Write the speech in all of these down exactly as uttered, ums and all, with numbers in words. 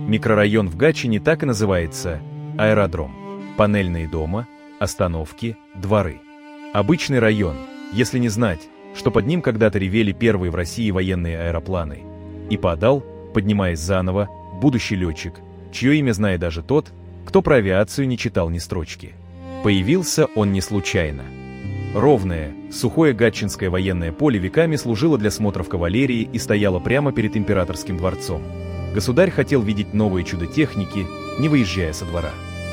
Микрорайон в Гатчине так и называется аэродром. Панельные дома, остановки, дворы. Обычный район, если не знать, что под ним когда-то ревели первые в России военные аэропланы. И подал, поднимаясь заново, будущий летчик, чье имя знает даже тот, кто про авиацию не читал ни строчки. Появился он не случайно. Ровное, сухое гатчинское военное поле веками служило для смотров кавалерии и стояло прямо перед императорским дворцом. Государь хотел видеть новые чудо техники, не выезжая со двора.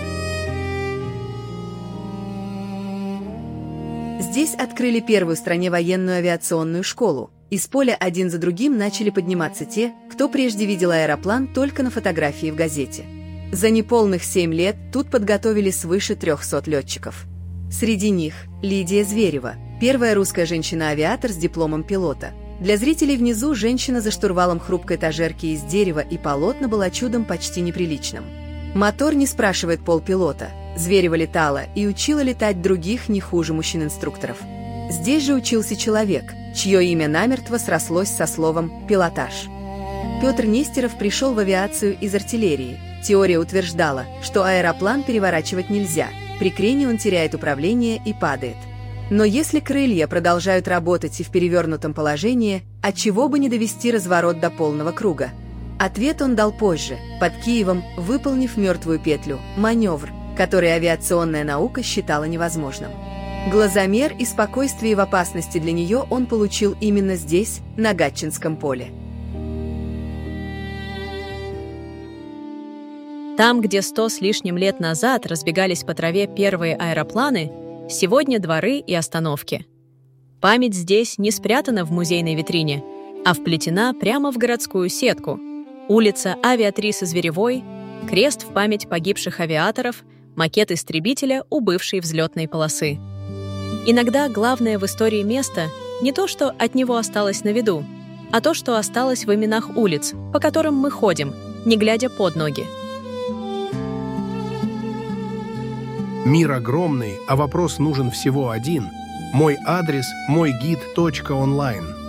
Здесь открыли первую в стране военную авиационную школу. Из поля один за другим начали подниматься те, кто прежде видел аэроплан только на фотографии в газете. За неполных семь лет тут подготовили свыше трехсот летчиков. Среди них Лидия Зверева, первая русская женщина-авиатор с дипломом пилота. Для зрителей внизу женщина за штурвалом хрупкой этажерки из дерева и полотна была чудом почти неприличным. Мотор не спрашивает пол пилота. Зверева летала и учила летать других не хуже мужчин-инструкторов. Здесь же учился человек, чье имя намертво срослось со словом «пилотаж». Петр Нестеров пришел в авиацию из артиллерии. Теория утверждала, что аэроплан переворачивать нельзя, при крене он теряет управление и падает. Но если крылья продолжают работать и в перевернутом положении, отчего бы не довести разворот до полного круга? Ответ он дал позже, под Киевом, выполнив мертвую петлю, маневр, который авиационная наука считала невозможным. Глазомер и спокойствие в опасности для нее он получил именно здесь, на Гатчинском поле. Там, где сто с лишним лет назад разбегались по траве первые аэропланы, сегодня дворы и остановки. Память здесь не спрятана в музейной витрине, а вплетена прямо в городскую сетку. Улица Авиатрисы Зверевой, крест в память погибших авиаторов, макет истребителя у бывшей взлетной полосы. Иногда главное в истории место не то, что от него осталось на виду, а то, что осталось в именах улиц, по которым мы ходим, не глядя под ноги. Мир огромный, а вопрос нужен всего один. Мой адрес – мой гид точка онлайн.